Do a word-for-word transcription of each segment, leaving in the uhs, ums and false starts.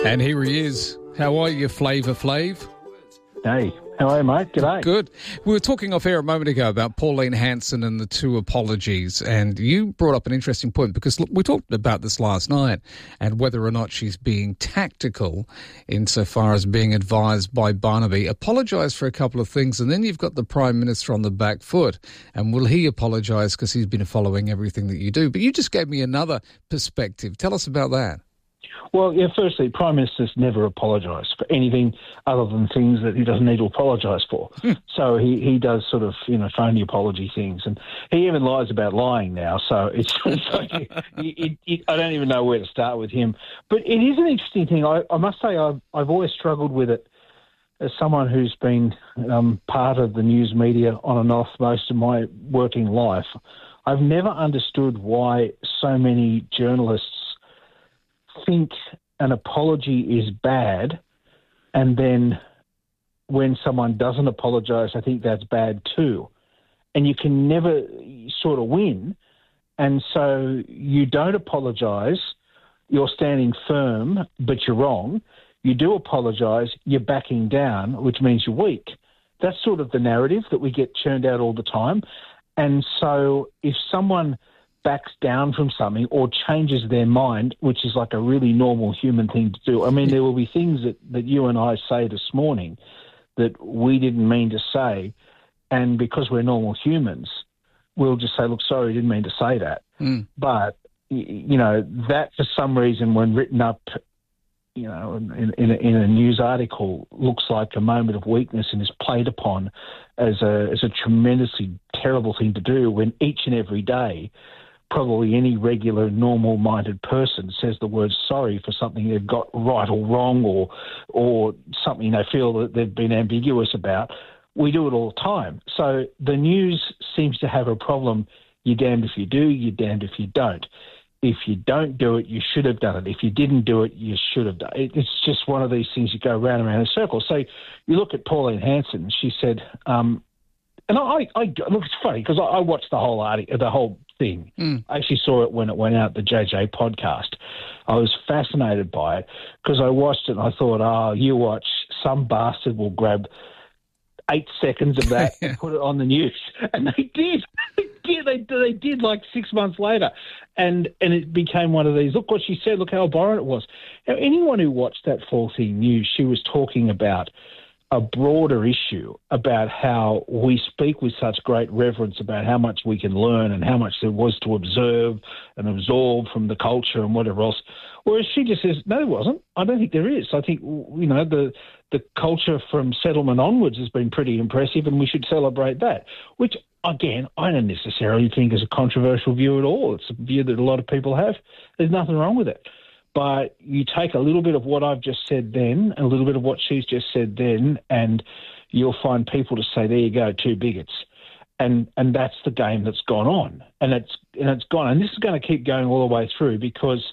And here he is. How are you, Flavor Flav? Hey, how are you, mate? G'day. Good. We were talking off air a moment ago about Pauline Hanson and the two apologies, and you brought up an interesting point because look, we talked about this last night and whether or not she's being tactical insofar as being advised by Barnaby. Apologise for a couple of things, and then you've got the Prime Minister on the back foot, and will he apologise because he's been following everything that you do? But you just gave me another perspective. Tell us about that. Well, yeah, firstly, Prime Minister's never apologised for anything other than things that he doesn't need to apologise for. Mm. So he, he does sort of, you know, phony apology things. And he even lies about lying now. So it's, it's like, it, it, it, I don't even know where to start with him. But it is an interesting thing. I, I must say I've, I've always struggled with it as someone who's been um, part of the news media on and off most of my working life. I've never understood why so many journalists think an apology is bad, and then when someone doesn't apologise, I think that's bad too. And you can never sort of win. And so you don't apologise, you're standing firm, but you're wrong. You do apologise, you're backing down, which means you're weak. That's sort of the narrative that we get churned out all the time. And so if someone backs down from something or changes their mind, which is like a really normal human thing to do. I mean, there will be things that, that you and I say this morning that we didn't mean to say, and because we're normal humans, we'll just say, look, sorry, didn't mean to say that. Mm. But, you know, that for some reason when written up, you know, in, in, a, in a news article looks like a moment of weakness and is played upon as a as a tremendously terrible thing to do when each and every day probably any regular, normal-minded person says the word sorry for something they've got right or wrong or or something they feel that they've been ambiguous about. We do it all the time. So the news seems to have a problem. You're damned if you do, you're damned if you don't. If you don't do it, you should have done it. If you didn't do it, you should have done it. It's just one of these things you go round and round in circles. So you look at Pauline Hanson, she said, um, and I, I look, it's funny because I, I watched the whole article, the whole thing. Mm. I actually saw it when it went out, the J J podcast. I was fascinated by it because I watched it and I thought, oh, you watch, some bastard will grab eight seconds of that and put it on the news. And they did. They did. They, they did like six months later. And and it became one of these, look what she said, look how abhorrent it was. Now, anyone who watched that faulty news, she was talking about a broader issue about how we speak with such great reverence about how much we can learn and how much there was to observe and absorb from the culture and whatever else. Whereas she just says, no, there wasn't. I don't think there is. I think, you know, the the culture from settlement onwards has been pretty impressive and we should celebrate that, which, again, I don't necessarily think is a controversial view at all. It's a view that a lot of people have. There's nothing wrong with it. But you take a little bit of what I've just said then, and a little bit of what she's just said then, and you'll find people to say, there you go, two bigots. And and that's the game that's gone on. And it's and it's gone. And this is going to keep going all the way through because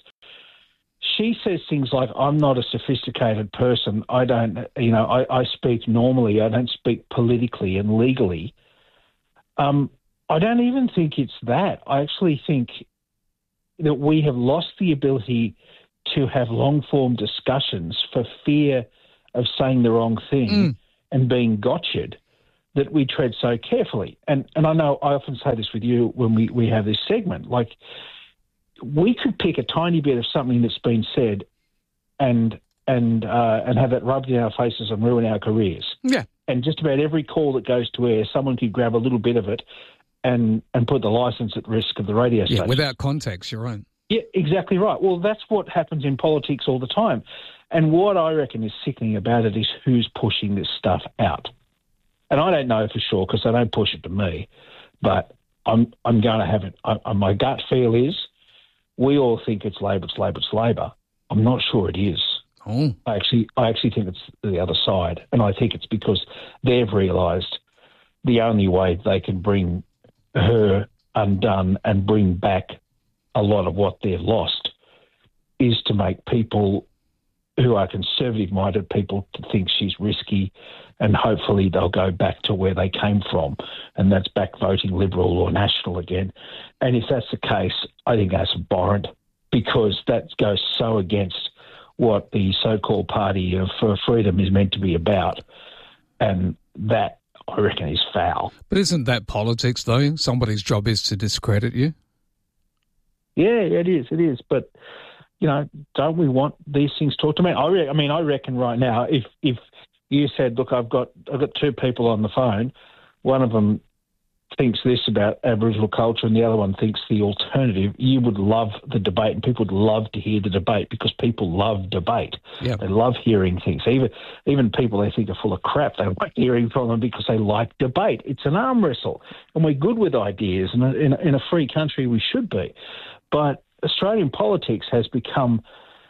she says things like, I'm not a sophisticated person. I don't, you know, I, I speak normally. I don't speak politically and legally. Um, I don't even think it's that. I actually think that we have lost the ability to have long-form discussions for fear of saying the wrong thing mm. and being gotcha'd, that we tread so carefully. And and I know I often say this with you when we, we have this segment, like we could pick a tiny bit of something that's been said and and uh, and have it rubbed in our faces and ruin our careers. Yeah. And just about every call that goes to air, someone could grab a little bit of it and, and put the licence at risk of the radio station. Yeah, without context, you're right. Yeah, exactly right. Well, that's what happens in politics all the time. And what I reckon is sickening about it is who's pushing this stuff out. And I don't know for sure because they don't push it to me, but I'm I'm going to have it. I, my gut feel is we all think it's Labor, it's Labor, it's Labor. I'm not sure it is. Oh. I actually, I actually think it's the other side, and I think it's because they've realised the only way they can bring her undone and bring back a lot of what they've lost is to make people who are conservative-minded people to think she's risky, and hopefully they'll go back to where they came from, and that's back voting Liberal or National again. And if that's the case, I think that's abhorrent because that goes so against what the so-called Party for Freedom is meant to be about. And that, I reckon, is foul. But isn't that politics, though? Somebody's job is to discredit you. Yeah, it is, it is. But, you know, don't we want these things talked to me? I, re- I mean, I reckon right now, if if you said, look, I've got I've got two people on the phone, one of them thinks this about Aboriginal culture and the other one thinks the alternative, you would love the debate, and people would love to hear the debate because people love debate. Yep. They love hearing things. Even even people they think are full of crap, they like hearing from them because they like debate. It's an arm wrestle, and we're good with ideas, and in, in a free country we should be. But Australian politics has become,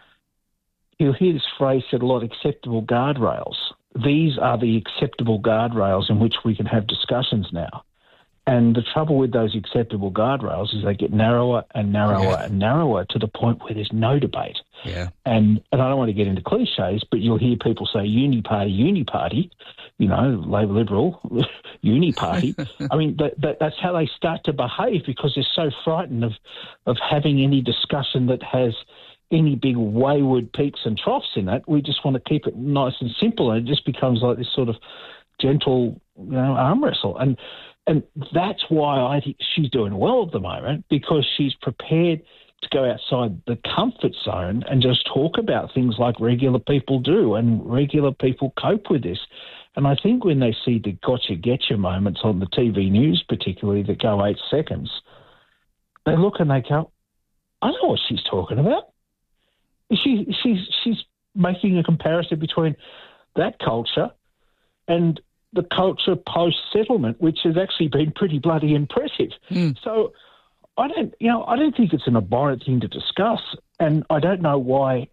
you'll hear this phrase said a lot, acceptable guardrails. These are the acceptable guardrails in which we can have discussions now. And the trouble with those acceptable guardrails is they get narrower and narrower yeah. and narrower to the point where there's no debate. Yeah. And and I don't want to get into cliches, but you'll hear people say uni party, uni party, you know, Labor Liberal, uni party. I mean, that, that, that's how they start to behave because they're so frightened of, of having any discussion that has any big wayward peaks and troughs in it. We just want to keep it nice and simple, and it just becomes like this sort of gentle, you know, arm wrestle. And And that's why I think she's doing well at the moment, because she's prepared to go outside the comfort zone and just talk about things like regular people do, and regular people cope with this. And I think when they see the gotcha getcha moments on the T V news, particularly that go eight seconds, they look and they go, I know what she's talking about. She, she's, she's making a comparison between that culture and the culture post-settlement, which has actually been pretty bloody impressive. Mm. So I don't, you know, I don't think it's an abhorrent thing to discuss, and I don't know why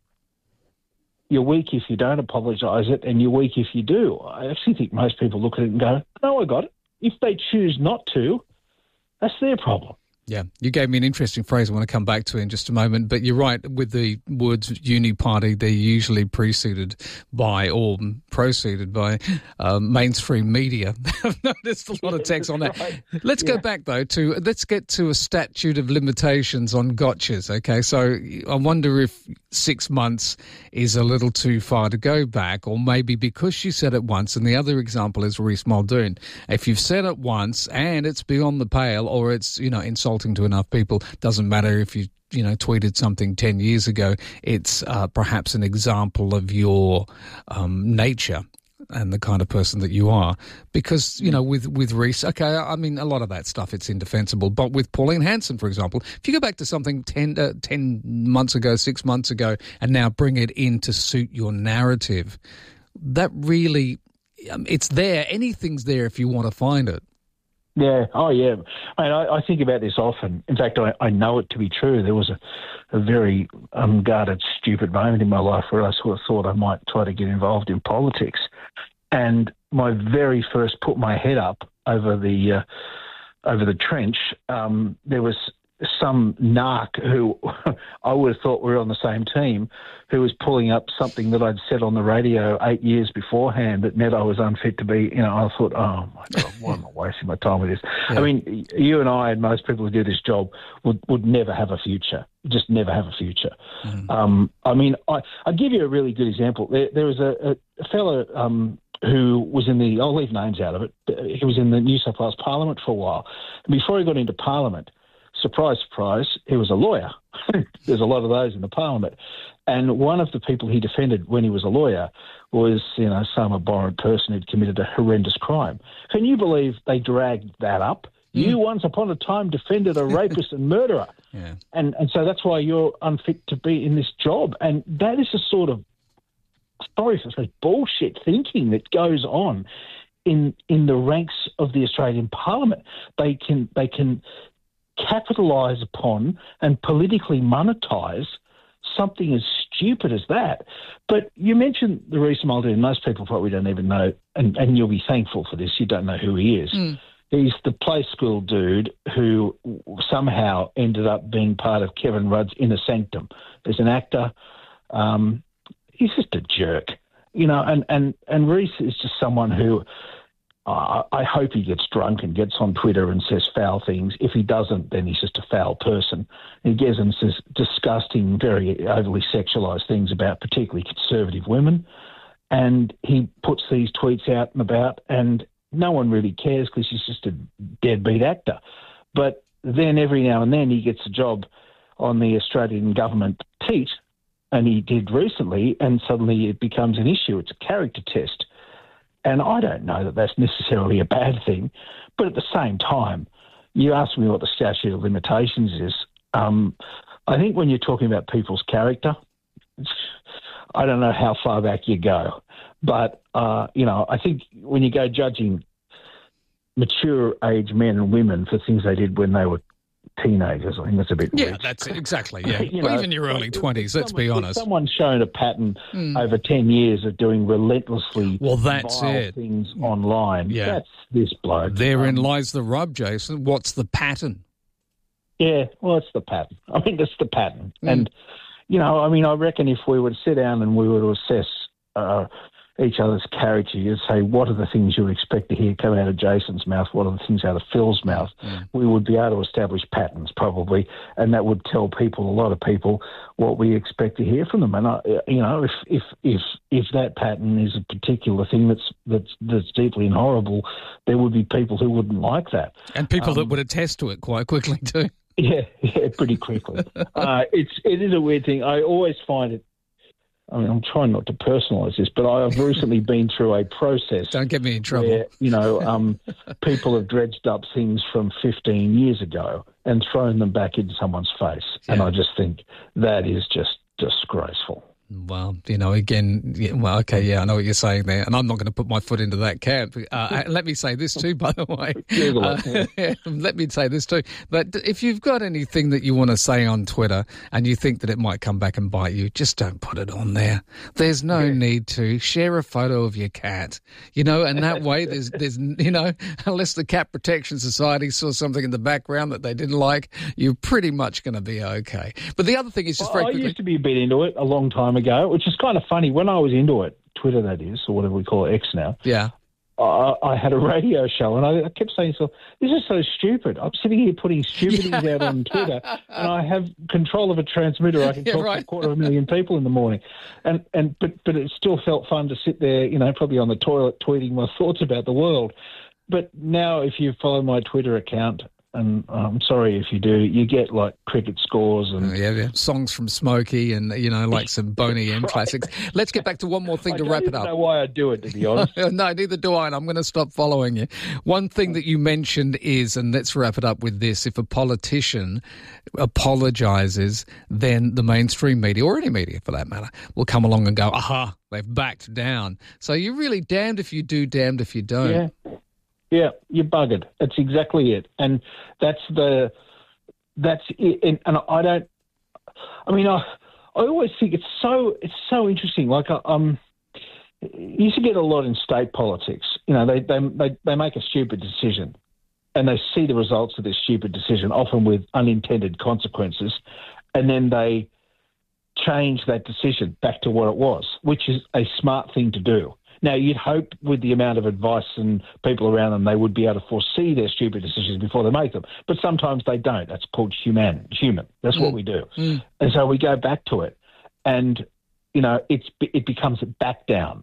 you're weak if you don't apologise it and you're weak if you do. I actually think most people look at it and go, no, I got it. If they choose not to, that's their problem. Yeah, you gave me an interesting phrase I want to come back to in just a moment, but you're right, with the words uni party, they're usually preceded by or proceeded by uh, mainstream media. I've noticed a lot of text on that. Right. Let's yeah. go back, though, to, let's get to a statute of limitations on gotchas, okay? So I wonder if six months is a little too far to go back, or maybe because she said it once, and the other example is Reece Muldoon. If you've said it once and it's beyond the pale, or it's, you know, insulting to enough people, doesn't matter if you you know tweeted something ten years ago, it's uh, perhaps an example of your um, nature and the kind of person that you are. Because, you know, with, with Reece, okay, I mean, a lot of that stuff, it's indefensible. But with Pauline Hanson, for example, if you go back to something ten, uh, ten months ago, six months ago, and now bring it in to suit your narrative, that really, um, it's there. Anything's there if you want to find it. Yeah. Oh, yeah. I, mean, I, I think about this often. In fact, I, I know it to be true. There was a, a very unguarded, stupid moment in my life where I sort of thought I might try to get involved in politics. And my very first put my head up over the uh, over the trench, um, there was some narc who I would have thought we were on the same team, who was pulling up something that I'd said on the radio eight years beforehand that meant I was unfit to be, you know, I thought, oh, my God, why am I wasting my time with this? Yeah. I mean, you and I and most people who do this job would, would never have a future, just never have a future. Mm. Um, I mean, I, I'll give you a really good example. There, there was a, a fellow um, who was in the, I'll leave names out of it, but he was in the New South Wales Parliament for a while. And before he got into Parliament, surprise, surprise, he was a lawyer. There's a lot of those in the Parliament. And one of the people he defended when he was a lawyer was, you know, some abhorrent person who'd committed a horrendous crime. Can you believe they dragged that up? Mm. You once upon a time defended a rapist and murderer. Yeah. And and so that's why you're unfit to be in this job. And that is the sort of, sorry for saying, bullshit thinking that goes on in in the ranks of the Australian Parliament. They can they can capitalise upon and politically monetise something as stupid as that. But you mentioned the Reece Muldoon. Most people probably don't even know, and, and you'll be thankful for this, you don't know who he is. Mm. He's the play school dude who somehow ended up being part of Kevin Rudd's Inner Sanctum. There's an actor. Um, he's just a jerk, you know, and, and, and Reece is just someone who Uh, I hope he gets drunk and gets on Twitter and says foul things. If he doesn't, then he's just a foul person. He gets and says disgusting, very overly sexualised things about particularly conservative women. And he puts these tweets out and about, and no one really cares because he's just a deadbeat actor. But then every now and then he gets a job on the Australian government teat, and he did recently, and suddenly it becomes an issue. It's a character test. And I don't know that that's necessarily a bad thing, but at the same time, you ask me what the statute of limitations is. Um, I think when you're talking about people's character, I don't know how far back you go, but, uh, you know, I think when you go judging mature age men and women for things they did when they were teenagers, I think that's a bit Yeah, weak. that's it, exactly, yeah. You Or know, even your early twenties, let's someone, be honest. If someone's shown a pattern Mm. over ten years of doing relentlessly Well, that's vile it. things online, Yeah. that's this bloke. Therein Um, lies the rub, Jason. What's the pattern? Yeah, well, it's the pattern. I mean, that's the pattern. Mm. And, you know, I mean, I reckon if we were to sit down and we were to assess uh, each other's character, you'd say, what are the things you expect to hear come out of Jason's mouth? What are the things out of Phil's mouth? Mm. We would be able to establish patterns probably, and that would tell people, a lot of people, what we expect to hear from them. And, I, you know, if, if, if, if that pattern is a particular thing that's, that's, that's deeply and horrible, there would be people who wouldn't like that. And people that Um, would attest to it quite quickly too. Yeah, yeah, pretty quickly. uh, it's it is a weird thing. I always find it. I mean, I'm trying not to personalise this, but I've recently been through a process. Don't get me in trouble. Where, you know, um, people have dredged up things from fifteen years ago and thrown them back in someone's face, Yeah. and I just think that is just disgraceful. Well, you know, again, yeah, well, okay, yeah, I know what you're saying there, and I'm not going to put my foot into that camp. Uh, let me say this too, by the way. Google Uh, it, yeah. let me say this too. But if you've got anything that you want to say on Twitter and you think that it might come back and bite you, just don't put it on there. There's no Yeah. need to. Share a photo of your cat, you know, and that way there's, there's, you know, unless the Cat Protection Society saw something in the background that they didn't like, you're pretty much going to be okay. But the other thing is just Well, very I quickly. used to be a bit into it a long time ago, which is kind of funny. When I was into it, Twitter that is, or whatever we call it, X now, Yeah. I, I had a radio show, and I, I kept saying, "So this is so stupid. I'm sitting here putting stupid things out on Twitter, and I have control of a transmitter. I can Yeah, talk right. to a quarter of a million people in the morning, and and but but it still felt fun to sit there, you know, probably on the toilet tweeting my thoughts about the world. But now, if you follow my Twitter account, and I'm sorry if you do, you get like cricket scores and Yeah, yeah, songs from Smokey and, you know, like some Boney M classics. Let's get back to one more thing I to don't wrap it even up. know why I do it, to be honest. No, neither do I, and I'm going to stop following you. One thing that you mentioned is, and let's wrap it up with this, if a politician apologises, then the mainstream media, or any media for that matter, will come along and go, aha, they've backed down. So you're really damned if you do, damned if you don't. Yeah. Yeah, you're buggered. That's exactly it. And that's the, that's it. And, and I don't, I mean, I, I always think it's so, it's so interesting. Like, I, um, you used to get a lot in state politics. You know, they, they, they, they make a stupid decision and they see the results of this stupid decision, often with unintended consequences, and then they change that decision back to what it was, which is a smart thing to do. Now, you'd hope with the amount of advice and people around them, they would be able to foresee their stupid decisions before they make them. But sometimes they don't. That's called human. Human. That's mm. what we do. Mm. And so we go back to it. And, you know, it's it becomes a back down.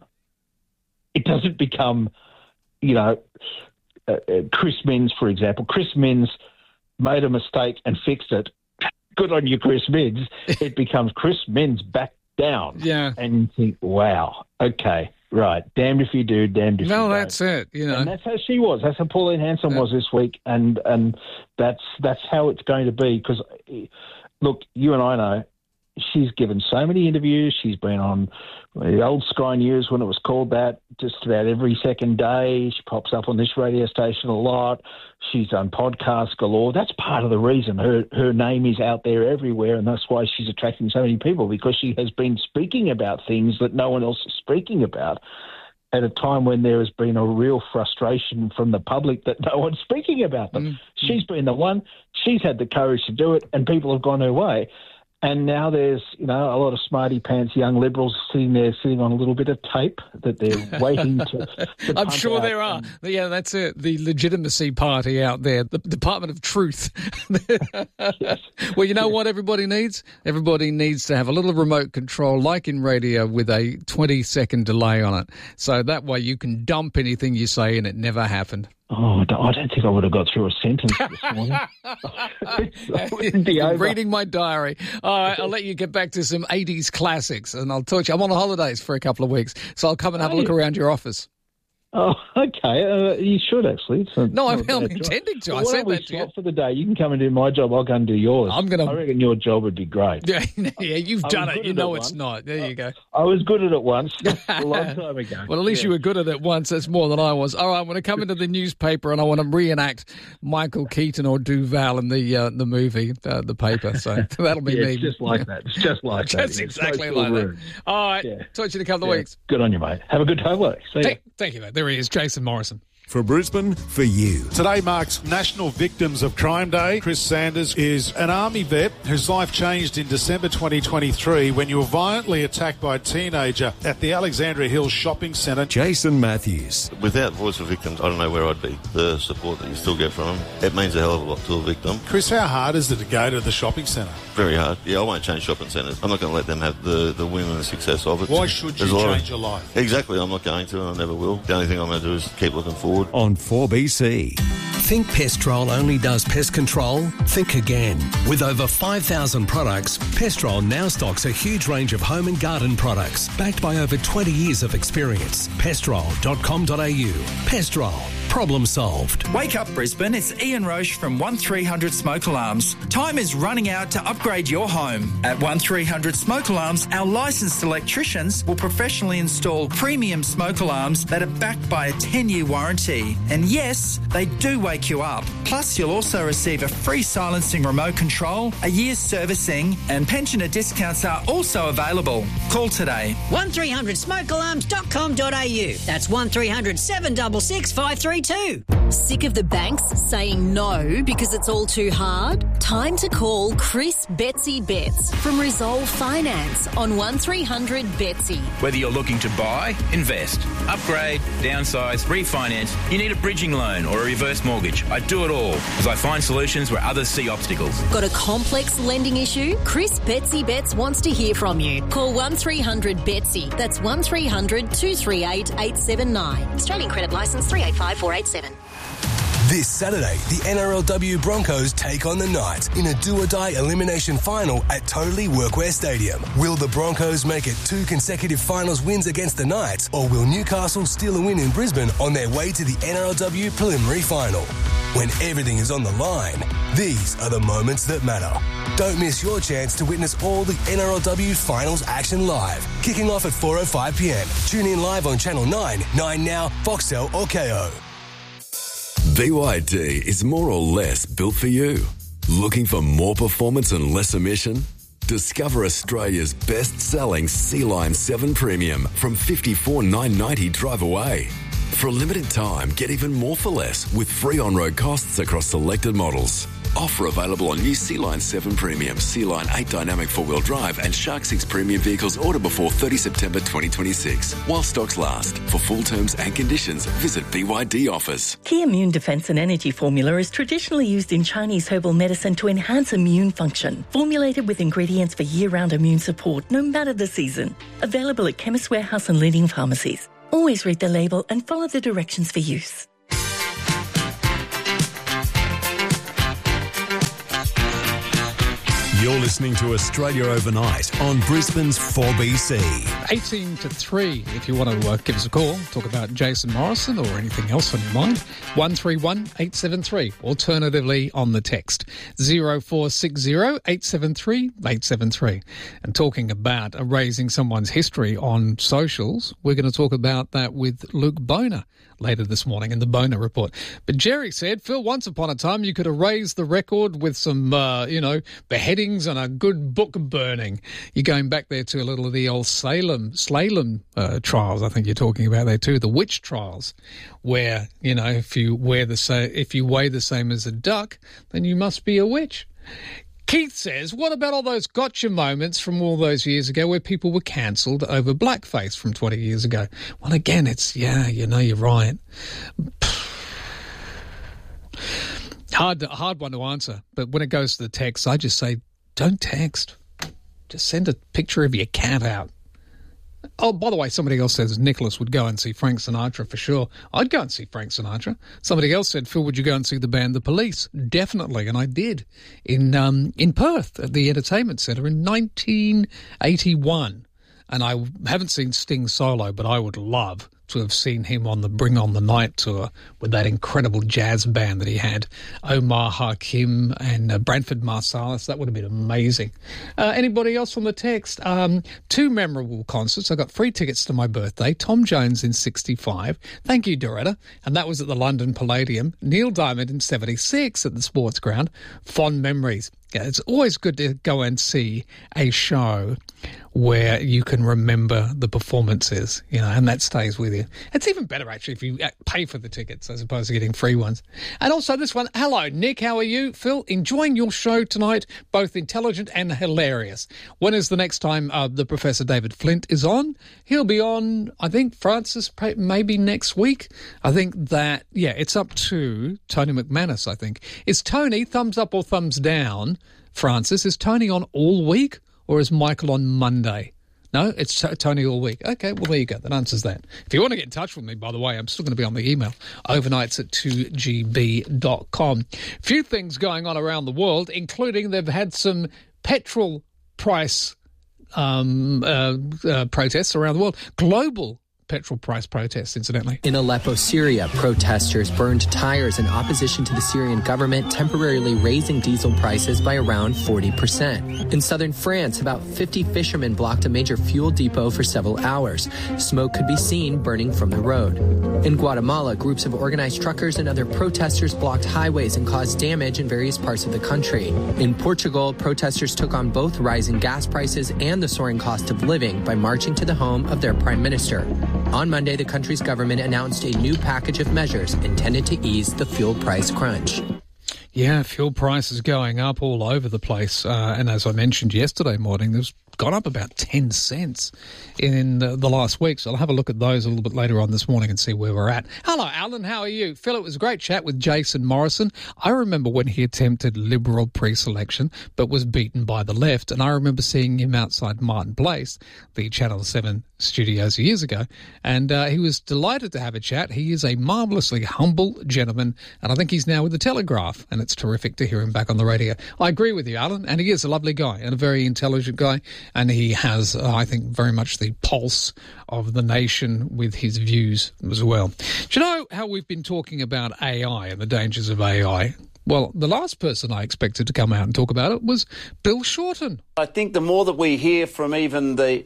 It doesn't become, you know, uh, uh, Chris Minns, for example. Chris Minns made a mistake and fixed it. Good on you, Chris Minns. It becomes Chris Minns back down. Yeah. And you think, wow, okay. Right, damned if you do, damned if no, you don't. No, that's it. You know, and that's how she was. That's how Pauline Hanson yeah. was this week, and and that's that's how it's going to be. Because, look, you and I know she's given so many interviews. She's been on the old Sky News when it was called that, just about every second day. She pops up on this radio station a lot. She's done podcasts galore. That's part of the reason her her name is out there everywhere, and that's why she's attracting so many people, because she has been speaking about things that no one else is speaking about at a time when there has been a real frustration from the public that no one's speaking about them. Mm-hmm. She's been the one. She's had the courage to do it, and people have gone her way. And now there's, you know, a lot of smarty pants young liberals sitting there, sitting on a little bit of tape that they're waiting to. to I'm sure there are. And, yeah, that's it. The legitimacy party out there, the Department of Truth. yes. Well, you know what everybody needs? Everybody needs to have a little remote control, like in radio, with a twenty second delay on it. So that way you can dump anything you say and it never happened. Oh, I don't think I would have got through a sentence this morning. I wouldn't be over. Reading my diary. All right, I'll let you get back to some eighties classics, and I'll talk to you. I'm on holidays for a couple of weeks, so I'll come and have a look around your office. Oh, okay. Uh, you should actually. So no, I'm, I'm intending to. Well, I said that to you. For the day, you can come and do my job. I'll go and do yours. I'm gonna. I reckon your job would be great. Yeah, yeah. You've I done it. You know it it's once. not. There you go. I was good at it once, a long time ago. Well, at least yeah. you were good at it once. That's more than I was. All right, I'm going to come into the newspaper and I want to reenact Michael Keaton or Duval in the uh, the movie, uh, the paper. So that'll be yeah, me. It's just like that. It's just like that. That's exactly like that. All right. Yeah. Talk to you in a couple of yeah. weeks. Good on you, mate. Have a good holiday. See Hey, you. thank you, mate. There he is, Jason Morrison. For Brisbane, for you. Today marks National Victims of Crime Day. Chris Sanders is an Army vet whose life changed in December twenty twenty-three when you were violently attacked by a teenager at the Alexandria Hills Shopping Centre. Jason Matthews. Without Voice for Victims, I don't know where I'd be. The support that you still get from them, it means a hell of a lot to a victim. Chris, how hard is it to go to the shopping centre? Very hard. Yeah, I won't change shopping centres. I'm not going to let them have the, the win and the success of it. Why should you change of, your life? Exactly, I'm not going to and I never will. The only thing I'm going to do is keep looking forward. On four B C. Think Pestrol only does pest control? Think again. With over five thousand products, Pestrol now stocks a huge range of home and garden products, backed by over twenty years of experience. Pestrol dot com dot a u. Pestrol. Problem solved. Wake up, Brisbane. It's Ian Roche from one three hundred Smoke Alarms. Time is running out to upgrade your home. At one three hundred Smoke Alarms, our licensed electricians will professionally install premium smoke alarms that are backed by a ten-year warranty. And yes, they do wake you up. Plus, you'll also receive a free silencing remote control, a year's servicing, and pensioner discounts are also available. Call today. one three hundred smoke alarms dot com dot a u. That's one three hundred seven six six five three two. Sick of the banks saying no because it's all too hard? Time to call Chris Betsy Betts from Resolve Finance on one three hundred Betsy. Whether you're looking to buy, invest, upgrade, downsize, refinance, you need a bridging loan or a reverse mortgage. I do it all as I find solutions where others see obstacles. Got a complex lending issue? Chris Betsy Betts wants to hear from you. Call one three hundred Betsy. That's one three hundred two three eight eight seven nine. Australian credit licence three eight five four eight seven. This Saturday, the N R L W Broncos take on the Knights in a do-or-die elimination final at Totally Workwear Stadium. Will the Broncos make it two consecutive finals wins against the Knights, or will Newcastle steal a win in Brisbane on their way to the N R L W preliminary final? When everything is on the line, these are the moments that matter. Don't miss your chance to witness all the N R L W finals action live, kicking off at four oh five p m. Tune in live on Channel nine, nine Now, Foxtel or K O. B Y D is more or less built for you. Looking for more performance and less emission? Discover Australia's best-selling Sea-Line seven Premium from fifty-four thousand nine hundred ninety dollars drive away. For a limited time, get even more for less with free on-road costs across selected models. Offer available on new Sea-Line seven Premium, Sea-Line eight Dynamic four-wheel drive and Shark six Premium vehicles ordered before thirtieth September twenty twenty-six. While stocks last. For full terms and conditions, visit B Y D Offers. Key Immune Defense and Energy Formula is traditionally used in Chinese herbal medicine to enhance immune function. Formulated with ingredients for year-round immune support, no matter the season. Available at Chemist Warehouse and leading pharmacies. Always read the label and follow the directions for use. You're listening to Australia Overnight on Brisbane's four B C. eighteen to three, if you want to uh, give us a call, talk about Jason Morrison or anything else on your mind. one three one eight seven three. Alternatively, on the text, zero four six zero eight seven three eight seven three. And talking about erasing someone's history on socials, we're going to talk about that with Luke Boner later this morning in the Boner Report. But Jerry said, Phil, once upon a time you could erase the record with some, uh, you know, beheadings and a good book burning. You're going back there to a little of the old Salem, Salem uh, trials, I think you're talking about there too, the witch trials, where, you know, if you wear the sa- if you weigh the same as a duck, then you must be a witch. Keith says, what about all those gotcha moments from all those years ago where people were cancelled over blackface from twenty years ago? Well, again, it's, yeah, you know, you're right. Hard, hard one to answer. But when it goes to the text, I just say, don't text. Just send a picture of your cat out. Oh, by the way, somebody else says Nicholas would go and see Frank Sinatra for sure. I'd go and see Frank Sinatra. Somebody else said, Phil, would you go and see the band The Police? Definitely, and I did in um, in Perth at the Entertainment Centre in nineteen eighty-one. And I haven't seen Sting solo, but I would love to have seen him on the Bring On the Night tour with that incredible jazz band that he had, Omar Hakim and uh, Branford Marsalis. That would have been amazing. Uh, anybody else on the text? Um, two memorable concerts. I got free tickets to my birthday. Tom Jones in sixty-five. Thank you, Doretta. And that was at the London Palladium. Neil Diamond in seventy-six at the Sports Ground. Fond memories. Yeah, it's always good to go and see a show where you can remember the performances, you know, and that stays with you. It's even better, actually, if you pay for the tickets as opposed to getting free ones. And also this one, hello, Nick, how are you? Phil, enjoying your show tonight, both intelligent and hilarious. When is the next time uh, the Professor David Flint is on? He'll be on, I think, Francis, maybe next week. I think that, yeah, it's up to Tony McManus, I think. Is Tony, thumbs up or thumbs down, Francis, is Tony on all week or is Michael on Monday? No, it's t- Tony all week. Okay, well, there you go. That answers that. If you want to get in touch with me, by the way, I'm still going to be on the email, overnights at two g b dot com. Few things going on around the world, including they've had some petrol price um, uh, uh, protests around the world. Global petrol price protests, incidentally. In Aleppo, Syria, protesters burned tires in opposition to the Syrian government temporarily raising diesel prices by around forty percent. In southern France, about fifty fishermen blocked a major fuel depot for several hours. Smoke could be seen burning from the road. In Guatemala, groups of organized truckers and other protesters blocked highways and caused damage in various parts of the country. In Portugal, protesters took on both rising gas prices and the soaring cost of living by marching to the home of their prime minister. On Monday, the country's government announced a new package of measures intended to ease the fuel price crunch. Yeah, fuel prices going up all over the place. Uh, and as I mentioned yesterday morning, there's gone up about ten cents in the, the last week. So I'll have a look at those a little bit later on this morning and see where we're at. Hello, Alan. How are you? Phil, it was a great chat with Jason Morrison. I remember when he attempted Liberal pre-selection but was beaten by the left. And I remember seeing him outside Martin Place, the Channel seven studios years ago. And uh, he was delighted to have a chat. He is a marvellously humble gentleman. And I think he's now with the Telegraph. And it's terrific to hear him back on the radio. I agree with you, Alan. And he is a lovely guy and a very intelligent guy. And he has, uh, I think, very much the pulse of the nation with his views as well. Do you know how we've been talking about A I and the dangers of A I? Well, the last person I expected to come out and talk about it was Bill Shorten. I think the more that we hear from even the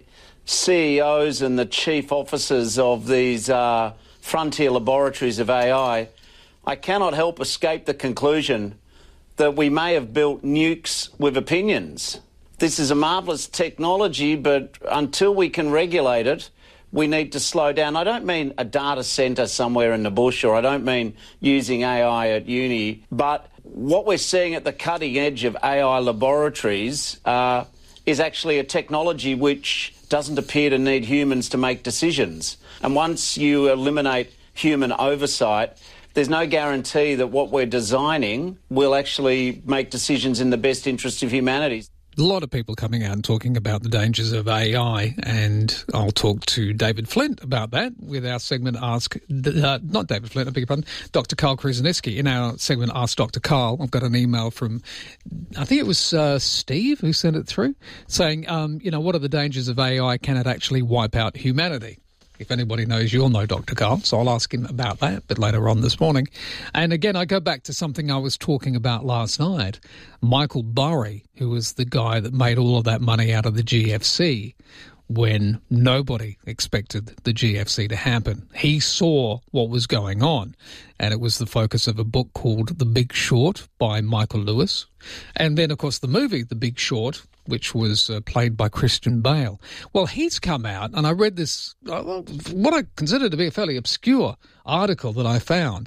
C E Os and the chief officers of these uh, frontier laboratories of A I, I cannot help escape the conclusion that we may have built nukes with opinions. This is a marvellous technology, but until we can regulate it, we need to slow down. I don't mean a data centre somewhere in the bush, or I don't mean using A I at uni, but what we're seeing at the cutting edge of A I laboratories uh, is actually a technology which doesn't appear to need humans to make decisions. And once you eliminate human oversight, there's no guarantee that what we're designing will actually make decisions in the best interest of humanity. A lot of people coming out and talking about the dangers of A I, and I'll talk to David Flint about that with our segment Ask, uh, not David Flint, I beg your pardon, Doctor Carl Krasniewski. In our segment Ask Doctor Carl, I've got an email from, I think it was uh, Steve who sent it through, saying, um, you know, what are the dangers of A I? Can it actually wipe out humanity? If anybody knows, you'll know Doctor Carl, so I'll ask him about that a bit later on this morning. And again, I go back to something I was talking about last night. Michael Burry, who was the guy that made all of that money out of the G F C when nobody expected the G F C to happen. He saw what was going on, and it was the focus of a book called The Big Short by Michael Lewis. And then, of course, the movie The Big Short, which was uh, played by Christian Bale. Well, he's come out, and I read this, uh, what I consider to be a fairly obscure article that I found,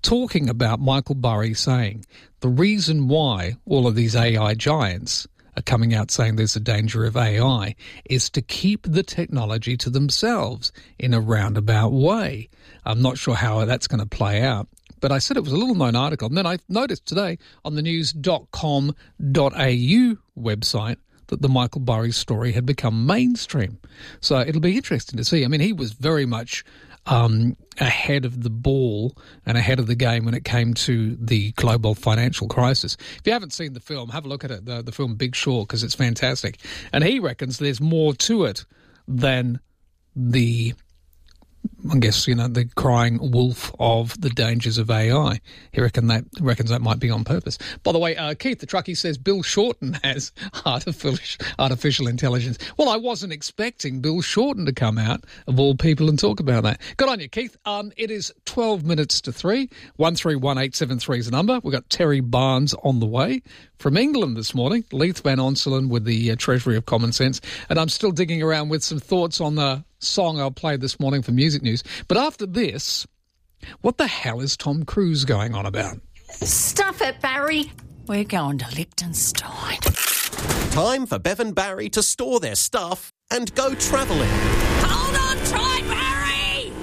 talking about Michael Burry saying the reason why all of these A I giants are coming out saying there's a danger of A I is to keep the technology to themselves in a roundabout way. I'm not sure how that's going to play out, but I said it was a little-known article. And then I noticed today on the news dot com dot a u website that the Michael Burry story had become mainstream. So it'll be interesting to see. I mean, he was very much um, ahead of the ball and ahead of the game when it came to the global financial crisis. If you haven't seen the film, have a look at it, the, the film Big Short, because it's fantastic. And he reckons there's more to it than the, I guess, you know, the crying wolf of the dangers of A I. He reckon that, reckons that might be on purpose. By the way, uh, Keith, the truckie, says Bill Shorten has artificial, artificial intelligence. Well, I wasn't expecting Bill Shorten to come out, of all people, and talk about that. Good on you, Keith. Um, it is twelve minutes to three. one three one eight seven three is the number. We've got Terry Barnes on the way from England this morning. Leith Van Onselen with the uh, Treasury of Common Sense. And I'm still digging around with some thoughts on the song I'll play this morning for Music News. But after this, what the hell is Tom Cruise going on about? Stuff it, Barry. We're going to Liechtenstein. Time for Bev and Barry to store their stuff and go travelling. Hold on tight, Barry!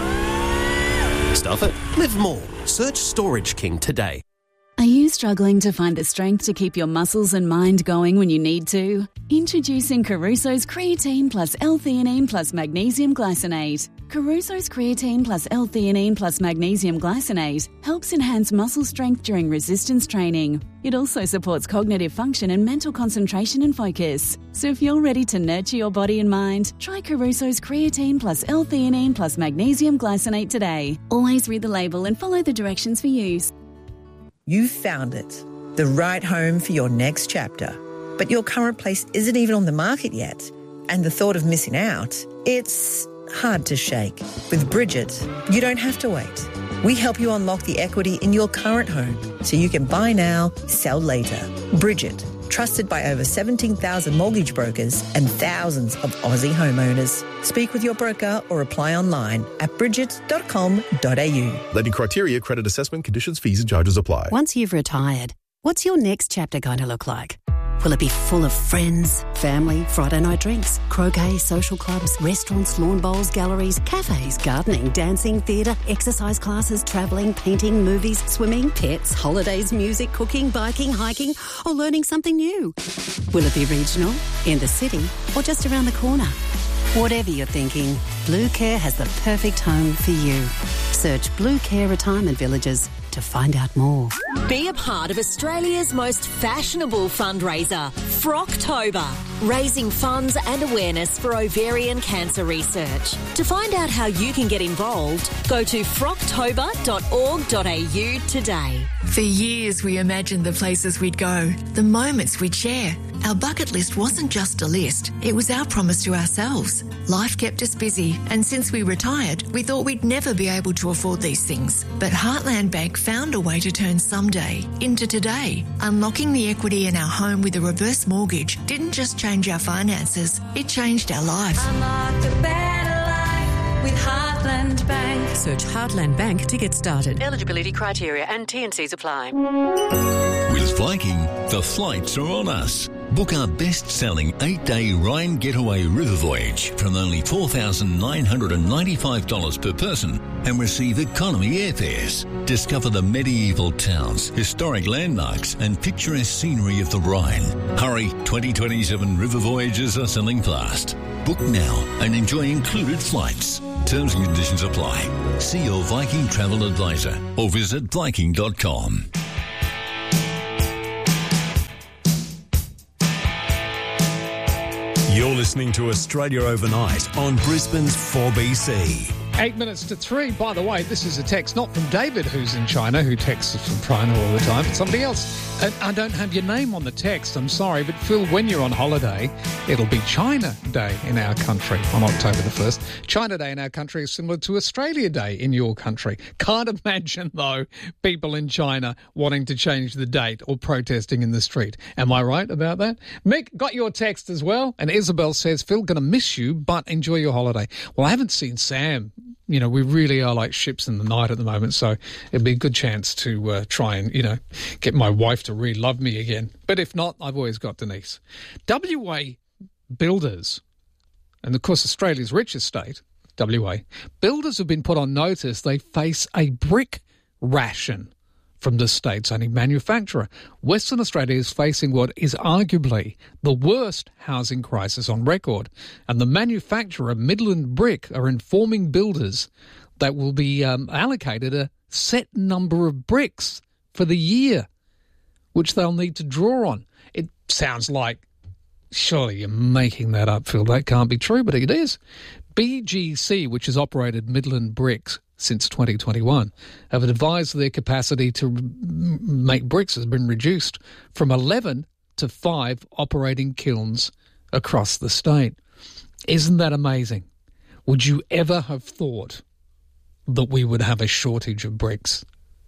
Stuff it. Live more. Search Storage King today. Are you struggling to find the strength to keep your muscles and mind going when you need to? Introducing Caruso's Creatine Plus L-Theanine Plus Magnesium Glycinate. Caruso's Creatine Plus L-Theanine Plus Magnesium Glycinate helps enhance muscle strength during resistance training. It also supports cognitive function and mental concentration and focus. So if you're ready to nurture your body and mind, try Caruso's Creatine Plus L-Theanine Plus Magnesium Glycinate today. Always read the label and follow the directions for use. You've found it, the right home for your next chapter. But your current place isn't even on the market yet. And the thought of missing out, it's hard to shake. With Bridget, you don't have to wait. We help you unlock the equity in your current home so you can buy now, sell later. Bridget, trusted by over seventeen thousand mortgage brokers and thousands of Aussie homeowners. Speak with your broker or apply online at bridget dot com dot a u. Lending criteria, credit assessment, conditions, fees and charges apply. Once you've retired, what's your next chapter going to look like? Will it be full of friends, family, Friday night drinks, croquet, social clubs, restaurants, lawn bowls, galleries, cafes, gardening, dancing, theatre, exercise classes, travelling, painting, movies, swimming, pets, holidays, music, cooking, biking, hiking, or learning something new? Will it be regional, in the city, or just around the corner? Whatever you're thinking, Blue Care has the perfect home for you. Search Blue Care Retirement Villages to find out more. Be a part of Australia's most fashionable fundraiser, Frocktober, raising funds and awareness for ovarian cancer research. To find out how you can get involved, go to frocktober dot org dot a u today. For years, we imagined the places we'd go, the moments we'd share. Our bucket list wasn't just a list, it was our promise to ourselves. Life kept us busy, and since we retired, we thought we'd never be able to afford these things. But Heartland Bank found a way to turn someday into today. Unlocking the equity in our home with a reverse mortgage didn't just change our finances, it changed our life. Unlock a better life with Heartland Bank. Search Heartland Bank to get started. Eligibility criteria and T and Cs apply. With Viking, the flights are on us. Book our best-selling eight-day Rhine Getaway River Voyage from only four thousand nine hundred ninety-five dollars per person and receive economy airfares. Discover the medieval towns, historic landmarks and picturesque scenery of the Rhine. Hurry, twenty twenty-seven river voyages are selling fast. Book now and enjoy included flights. Terms and conditions apply. See your Viking travel advisor or visit viking dot com. You're listening to Australia Overnight on Brisbane's four B C. Eight minutes to three. By the way, this is a text not from David, who's in China, who texts us from China all the time, but somebody else. And I don't have your name on the text, I'm sorry, but Phil, when you're on holiday, it'll be China Day in our country on October the first. China Day in our country is similar to Australia Day in your country. Can't imagine, though, people in China wanting to change the date or protesting in the street. Am I right about that? Mick, got your text as well, and Isabel says, Phil, going to miss you, but enjoy your holiday. Well, I haven't seen Sam You know, we really are like ships in the night at the moment, so it'd be a good chance to uh, try and, you know, get my wife to really love me again. But if not, I've always got Denise. W A builders, and of course Australia's richest state, W A, builders have been put on notice they face a brick ration from the state's only manufacturer. Western Australia is facing what is arguably the worst housing crisis on record, and the manufacturer, Midland Brick, are informing builders that will be um, allocated a set number of bricks for the year, which they'll need to draw on. It sounds like, surely you're making that up, Phil. That can't be true, but it is. B G C, which has operated Midland Bricks since twenty twenty-one, have advised their capacity to make bricks has been reduced from eleven to five operating kilns across the state. Isn't that amazing? Would you ever have thought that we would have a shortage of bricks?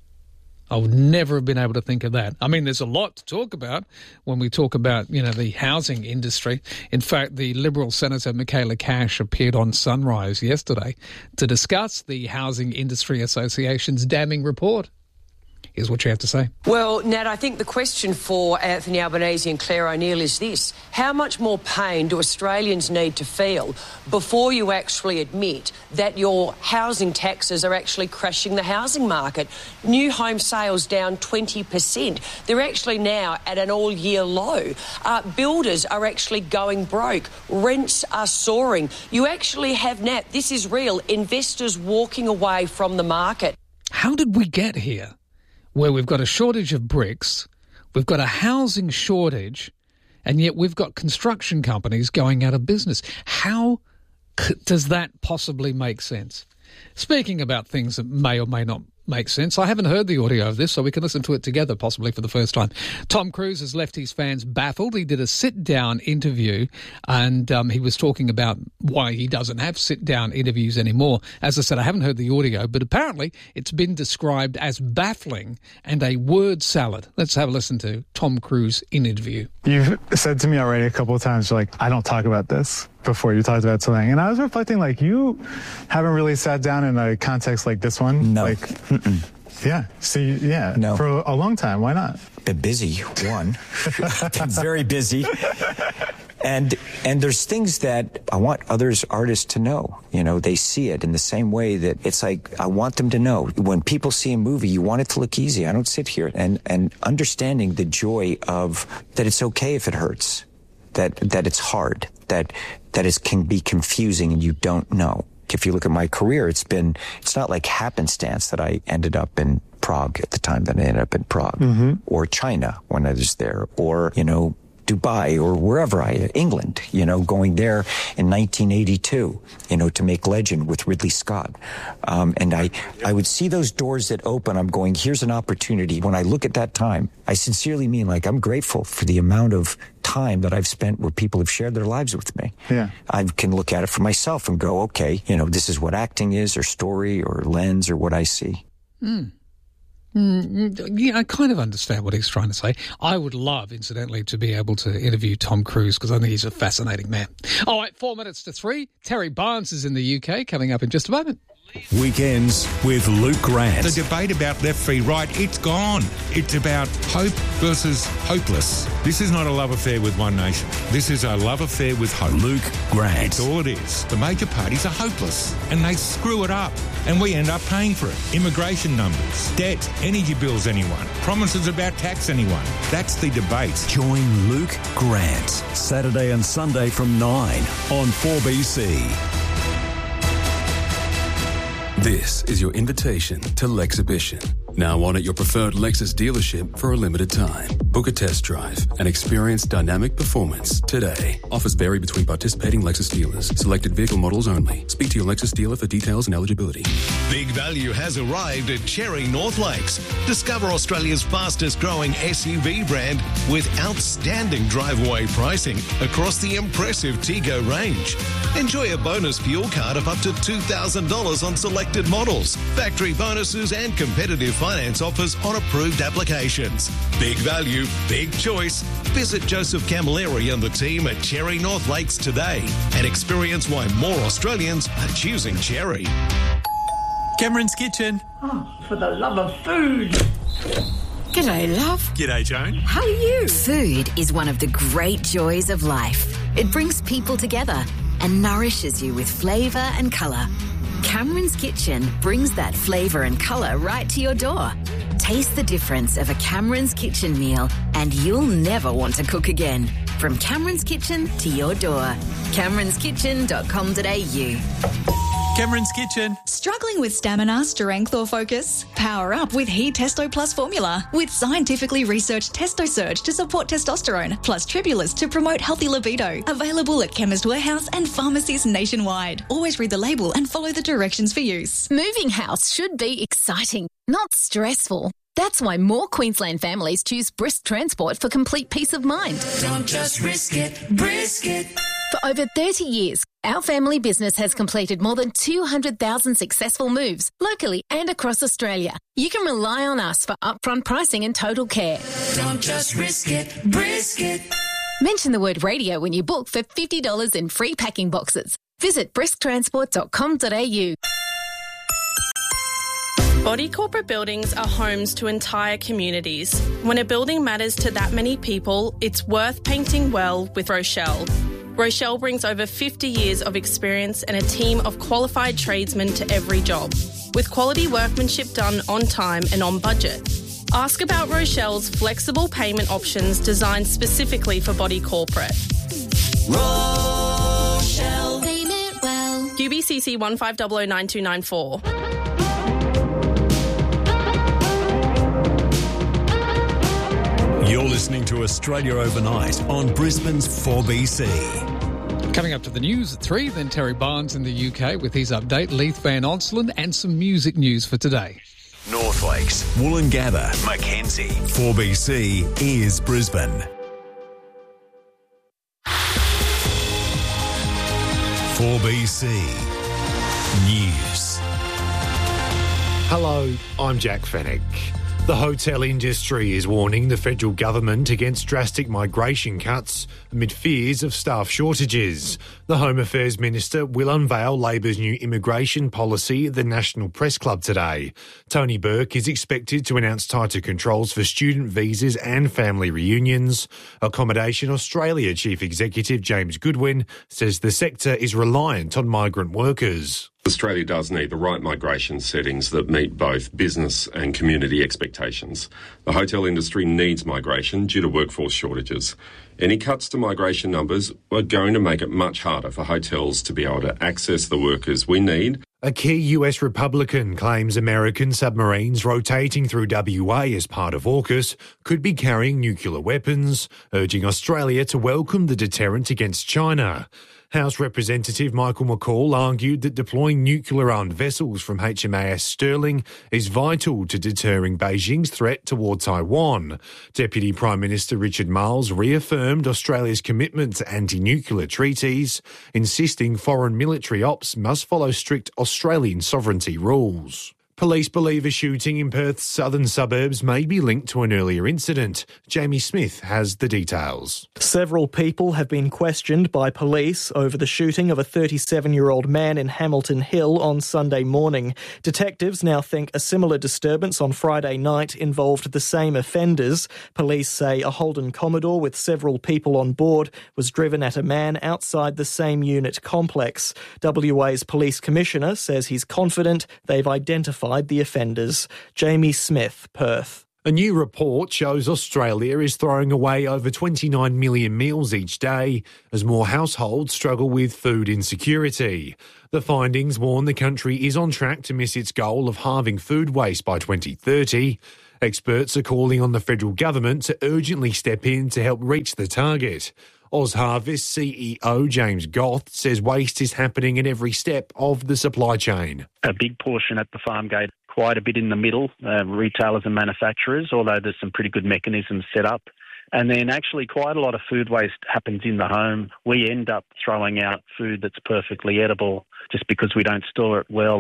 I would never have been able to think of that. I mean, there's a lot to talk about when we talk about, you know, the housing industry. In fact, the Liberal Senator Michaela Cash appeared on Sunrise yesterday to discuss the Housing Industry Association's damning report. Here's what you have to say. Well, Nat, I think the question for Anthony Albanese and Claire O'Neill is this. How much more pain do Australians need to feel before you actually admit that your housing taxes are actually crashing the housing market? New home sales down twenty percent. They're actually now at an all-year low. Uh, builders are actually going broke. Rents are soaring. You actually have, Nat, this is real, investors walking away from the market. How did we get here? Where we've got a shortage of bricks, we've got a housing shortage, and yet we've got construction companies going out of business. How c- does that possibly make sense? Speaking about things that may or may not make sense, I haven't heard the audio of this, so we can listen to it together, possibly for the first time. Tom Cruise has left his fans baffled. He did a sit-down interview, and um, he was talking about why he doesn't have sit-down interviews anymore. As I said, I haven't heard the audio, but apparently it's been described as baffling and a word salad. Let's have a listen to Tom Cruise in interview. You've said to me already a couple of times, like, I don't talk about this before you talked about something. And I was reflecting, like, you haven't really sat down in a context like this one. No. Like, Mm-mm. yeah. See, yeah. No. For a long time. Why not? Been busy, one. Been very busy. And and there's things that I want others, artists, to know. You know, they see it in the same way that it's like, I want them to know. When people see a movie, you want it to look easy. I don't sit here and, and understanding the joy of that it's okay if it hurts, that that it's hard, that that it can be confusing and you don't know. If you look at my career, it's been, it's not like happenstance that I ended up in Prague at the time that I ended up in Prague, mm-hmm. or China when I was there, or, you know, Dubai or wherever I, England, you know, going there in nineteen eighty-two, you know, to make Legend with Ridley Scott. Um, and I, I would see those doors that open. I'm going, here's an opportunity. When I look at that time, I sincerely mean, like, I'm grateful for the amount of time that I've spent where people have shared their lives with me. Yeah. I can look at it for myself and go, okay, you know, this is what acting is, or story, or lens, or what I see. Mm. Mm, yeah, I kind of understand what he's trying to say. I would love, incidentally, to be able to interview Tom Cruise because I think he's a fascinating man. All right, four minutes to three. Terry Barnes is in the U K, coming up in just a moment. Weekends with Luke Grant. The debate about left v right, it's gone. It's about hope versus hopeless. This is not a love affair with one nation. This is a love affair with hope. Luke Grant. That's all it is. The major parties are hopeless and they screw it up and we end up paying for it. Immigration numbers, debt, energy bills anyone, promises about tax anyone. That's the debate. Join Luke Grant, Saturday and Sunday from nine on four B C. This is your invitation to Lexhibition. Now on at your preferred Lexus dealership for a limited time. Book a test drive and experience dynamic performance today. Offers vary between participating Lexus dealers. Selected vehicle models only. Speak to your Lexus dealer for details and eligibility. Big value has arrived at Cherry North Lakes. Discover Australia's fastest growing S U V brand with outstanding drive-away pricing across the impressive Tego range. Enjoy a bonus fuel card of up to two thousand dollars on selected models, factory bonuses and competitive finance offers on approved applications. Big value, big choice. Visit Joseph Camilleri and the team at Cherry North Lakes today and experience why more Australians are choosing Cherry. Cameron's Kitchen. Oh, for the love of food. G'day, love. G'day, Joan. How are you? Food is one of the great joys of life. It brings people together and nourishes you with flavour and colour. Cameron's Kitchen brings that flavour and colour right to your door. Taste the difference of a Cameron's Kitchen meal and you'll never want to cook again. From Cameron's Kitchen to your door. camerons kitchen dot com dot a u. Cameron's Kitchen. Struggling with stamina, strength or focus? Power up with He Testo Plus formula. With scientifically researched Testo Surge to support testosterone, plus Tribulus to promote healthy libido. Available at Chemist Warehouse and pharmacies nationwide. Always read the label and follow the directions for use. Moving house should be exciting, not stressful. That's why more Queensland families choose Brisk Transport for complete peace of mind. Don't just risk it, brisk it. For over thirty years, our family business has completed more than two hundred thousand successful moves, locally and across Australia. You can rely on us for upfront pricing and total care. Don't just risk it, brisk it. Mention the word radio when you book for fifty dollars in free packing boxes. Visit brisk transport dot com dot a u. Body corporate buildings are homes to entire communities. When a building matters to that many people, it's worth painting well with Rochelle. Rochelle brings over fifty years of experience and a team of qualified tradesmen to every job, with quality workmanship done on time and on budget. Ask about Rochelle's flexible payment options designed specifically for body corporate. Rochelle. Payment well. Q B C C one five zero zero nine two nine four. You're listening to Australia Overnight on Brisbane's four B C. Coming up to the news at three, then Terry Barnes in the U K with his update, Leith Van Onselen, and some music news for today. North Lakes, Woolloongabba, Mackenzie. four B C is Brisbane. four B C News. Hello, I'm Jack Fennick. The hotel industry is warning the federal government against drastic migration cuts amid fears of staff shortages. The Home Affairs Minister will unveil Labor's new immigration policy at the National Press Club today. Tony Burke is expected to announce tighter controls for student visas and family reunions. Accommodation Australia Chief Executive James Goodwin says the sector is reliant on migrant workers. Australia does need the right migration settings that meet both business and community expectations. The hotel industry needs migration due to workforce shortages. Any cuts to migration numbers are going to make it much harder for hotels to be able to access the workers we need. A key U S Republican claims American submarines rotating through W A as part of AUKUS could be carrying nuclear weapons, urging Australia to welcome the deterrent against China. House Representative Michael McCall argued that deploying nuclear-armed vessels from H M A S Sterling is vital to deterring Beijing's threat toward Taiwan. Deputy Prime Minister Richard Marles reaffirmed Australia's commitment to anti-nuclear treaties, insisting foreign military ops must follow strict Australian sovereignty rules. Police believe a shooting in Perth's southern suburbs may be linked to an earlier incident. Jamie Smith has the details. Several people have been questioned by police over the shooting of a thirty-seven-year-old man in Hamilton Hill on Sunday morning. Detectives now think a similar disturbance on Friday night involved the same offenders. Police say a Holden Commodore with several people on board was driven at a man outside the same unit complex. W A's Police Commissioner says he's confident they've identified the offenders. Jamie Smith, Perth. A new report shows Australia is throwing away over twenty-nine million meals each day as more households struggle with food insecurity. The findings warn the country is on track to miss its goal of halving food waste by twenty thirty. Experts are calling on the federal government to urgently step in to help reach the target. OzHarvest C E O James Goth says waste is happening at every step of the supply chain. A big portion at the farm gate, quite a bit in the middle, uh, retailers and manufacturers, although there's some pretty good mechanisms set up. And then actually quite a lot of food waste happens in the home. We end up throwing out food that's perfectly edible just because we don't store it well.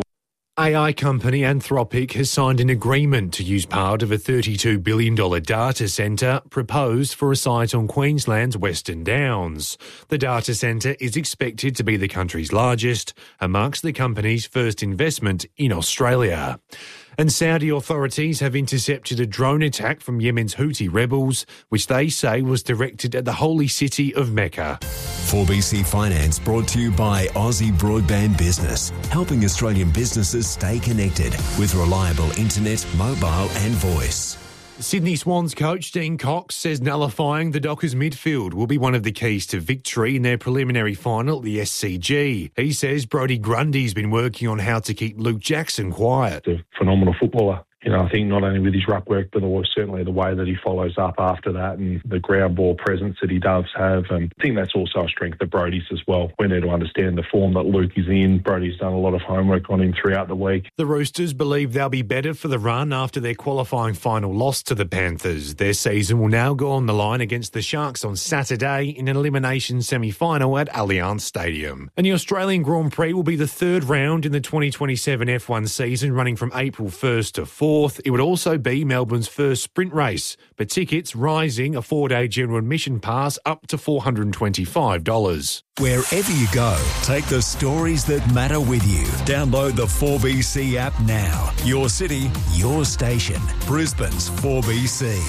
A I company Anthropic has signed an agreement to use part of a thirty-two billion dollars data centre proposed for a site on Queensland's Western Downs. The data centre is expected to be the country's largest and marks the company's first investment in Australia. And Saudi authorities have intercepted a drone attack from Yemen's Houthi rebels, which they say was directed at the holy city of Mecca. four B C Finance brought to you by Aussie Broadband Business, helping Australian businesses stay connected with reliable internet, mobile and voice. Sydney Swans coach Dean Cox says nullifying the Dockers midfield will be one of the keys to victory in their preliminary final at the S C G. He says Brodie Grundy's been working on how to keep Luke Jackson quiet. A phenomenal footballer. You know, I think not only with his ruck work, but certainly the way that he follows up after that and the ground ball presence that he does have. And I think that's also a strength of Brodie's as well. We need to understand the form that Luke is in. Brodie's done a lot of homework on him throughout the week. The Roosters believe they'll be better for the run after their qualifying final loss to the Panthers. Their season will now go on the line against the Sharks on Saturday in an elimination semi-final at Allianz Stadium. And the Australian Grand Prix will be the third round in the twenty twenty-seven F one season, running from April first to fourth. It would also be Melbourne's first sprint race, but tickets rising a four-day general admission pass up to four hundred twenty-five dollars. Wherever you go, take the stories that matter with you. Download the four B C app now. Your city, your station. Brisbane's four B C.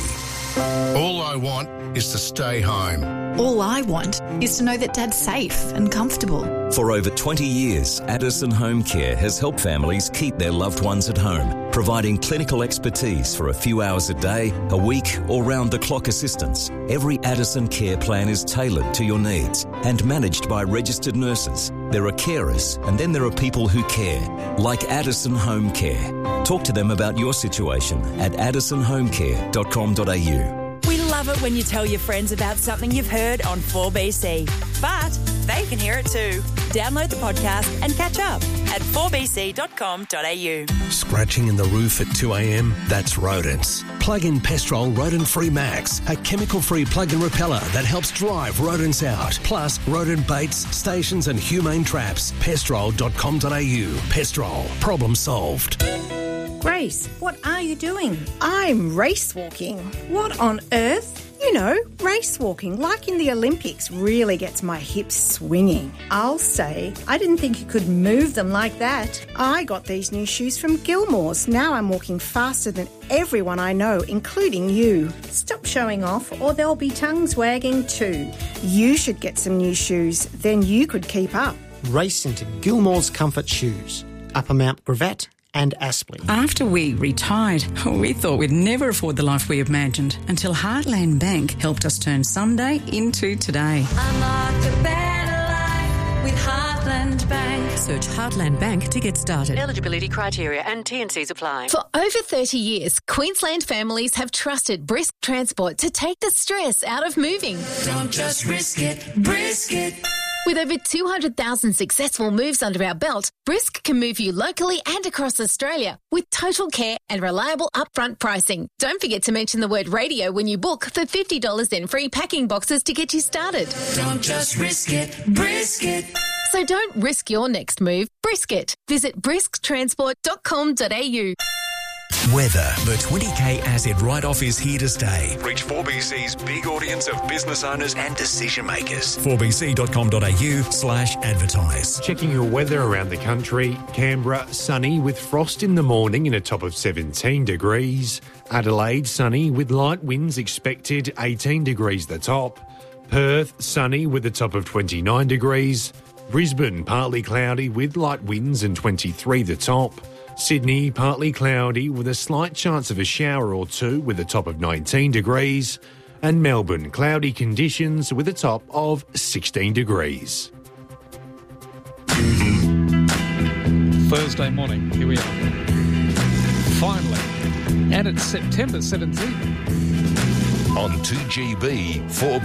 All I want is to stay home. All I want is to know that Dad's safe and comfortable. For over twenty years, Addison Home Care has helped families keep their loved ones at home, providing clinical expertise for a few hours a day, a week, or round-the-clock assistance. Every Addison care plan is tailored to your needs and managed by registered nurses. There are carers, and then there are people who care, like Addison Home Care. Talk to them about your situation at addison home care dot com dot a u. We love it when you tell your friends about something you've heard on four B C. But they can hear it too. Download the podcast and catch up at four b c dot com dot a u. Scratching in the roof at two a.m? That's rodents. Plug in Pestrol Rodent Free Max, a chemical-free plug-in repeller that helps drive rodents out. Plus, rodent baits, stations and humane traps. pestrol dot com dot a u. Pestrol. Problem solved. Grace, what are you doing? I'm race walking. What on earth? You know, race walking, like in the Olympics, really gets my hips swinging. I'll say, I didn't think you could move them like that. I got these new shoes from Gilmore's. Now I'm walking faster than everyone I know, including you. Stop showing off or there'll be tongues wagging too. You should get some new shoes, then you could keep up. Race into Gilmore's Comfort Shoes, Upper Mount Gravatt and Aspley. After we retired, we thought we'd never afford the life we imagined until Heartland Bank helped us turn Sunday into today. Unlock a better life with Heartland Bank. Search Heartland Bank to get started. Eligibility criteria and T and Cs apply. For over thirty years, Queensland families have trusted Brisk Transport to take the stress out of moving. Don't just risk it, brisk it. With over two hundred thousand successful moves under our belt, Brisk can move you locally and across Australia with total care and reliable upfront pricing. Don't forget to mention the word radio when you book for fifty dollars in free packing boxes to get you started. Don't just risk it, brisk it. So don't risk your next move, brisk it. Visit brisk transport dot com dot a u. Weather. The twenty K Asset Write-Off is here to stay. Reach four B C's big audience of business owners and decision makers. four b c dot com dot a u slash advertise. Checking your weather around the country. Canberra, sunny with frost in the morning in a top of seventeen degrees. Adelaide, sunny with light winds expected, eighteen degrees the top. Perth, sunny with a top of twenty-nine degrees. Brisbane, partly cloudy with light winds and twenty-three the top. Sydney, partly cloudy with a slight chance of a shower or two with a top of nineteen degrees. And Melbourne, cloudy conditions with a top of sixteen degrees. Thursday morning, here we are. Finally. And it's September seventeenth. On two G B, four